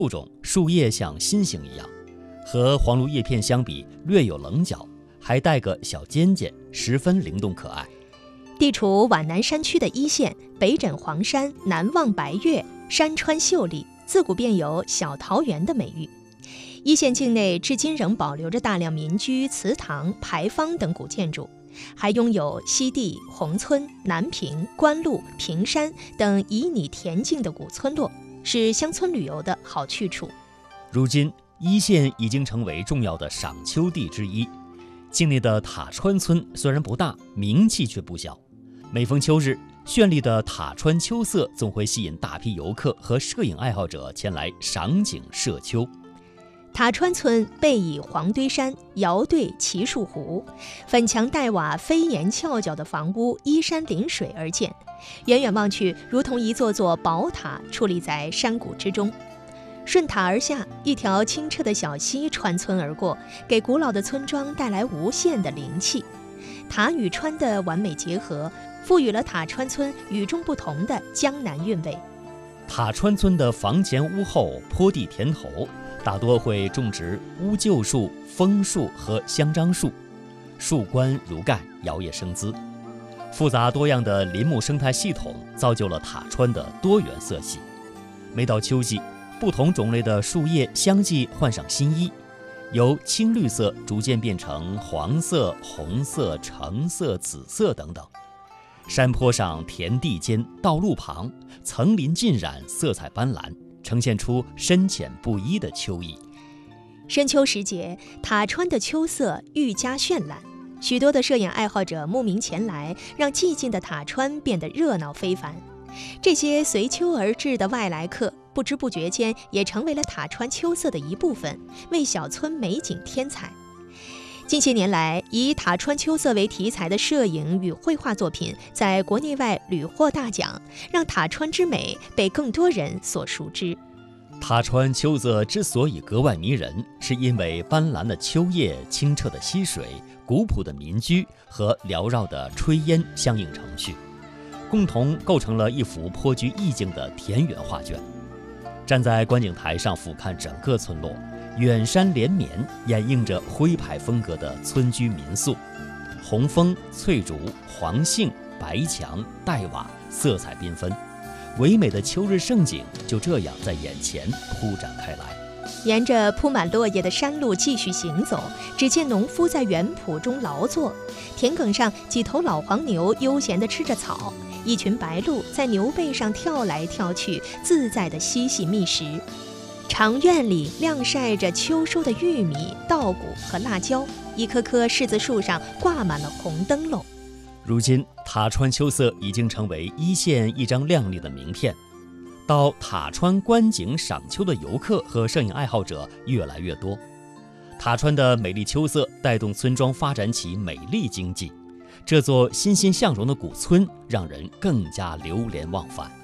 物种树叶像心形一样，和黄栌叶片相比略有棱角，还带个小尖尖，十分灵动可爱。 地处皖南山区的一线，北枕黄山，南望白岳，山川秀丽，自古便有小桃源的美誉。一线境内至今仍保留着大量民居、祠堂、牌坊等古建筑，还拥有西递、宏村、南平、官路、平山等旖旎恬静的古村落，是乡村旅游的好去处。 如今一线已经成为重要的赏秋地之一，境内的塔川村虽然不大，名气却不小。每逢秋日，绚丽的塔川秋色总会吸引大批游客和摄影爱好者前来赏景摄秋。 塔川村背倚黄堆山，遥对奇树湖，粉墙黛瓦、飞檐翘角的房屋依山临水而建，远远望去如同一座座宝塔矗立在山谷之中。顺塔而下，一条清澈的小溪穿村而过，给古老的村庄带来无限的灵气。塔与川的完美结合，赋予了塔川村与众不同的江南韵味。 塔川村的房前屋后、坡地田头大多会种植乌桕树、枫树和香樟树，树冠如盖，摇曳生姿。复杂多样的林木生态系统造就了塔川的多元色系。每到秋季，不同种类的树叶相继换上新衣，由青绿色逐渐变成黄色、红色、橙色、紫色等等。山坡上、田地间、道路旁，层林尽染，色彩斑斓，呈现出深浅不一的秋意。 深秋时节，塔川的秋色愈加绚烂，许多的摄影爱好者慕名前来，让寂静的塔川变得热闹非凡。这些随秋而至的外来客，不知不觉间也成为了塔川秋色的一部分，为小村美景添彩。近些年来，以塔川秋色为题材的摄影与绘画作品在国内外屡获大奖，让塔川之美被更多人所熟知。 塔川秋色之所以格外迷人，是因为斑斓的秋叶、清澈的溪水、古朴的民居和缭绕的炊烟相映成趣，共同构成了一幅颇具意境的田园画卷。站在观景台上俯瞰整个村落，远山连绵，掩映着徽派风格的村居民宿，红枫、翠竹、黄杏、白墙、黛瓦，色彩缤纷，唯美的秋日盛景就这样在眼前铺展开来。 沿着铺满落叶的山路继续行走，只见农夫在园圃中劳作，田埂上几头老黄牛悠闲地吃着草，一群白鹭在牛背上跳来跳去，自在地嬉戏觅食。长院里晾晒着秋收的玉米、稻谷和辣椒，一棵棵柿子树上挂满了红灯笼。 如今，塔川秋色已经成为一线一张亮丽的名片，到塔川观景赏秋的游客和摄影爱好者越来越多。塔川的美丽秋色带动村庄发展起美丽经济，这座欣欣向荣的古村让人更加流连忘返。